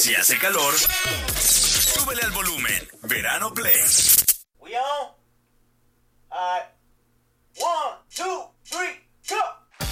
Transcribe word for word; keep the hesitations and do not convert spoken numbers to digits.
Si hace calor, súbele al volumen. Verano Play. We on? Alright.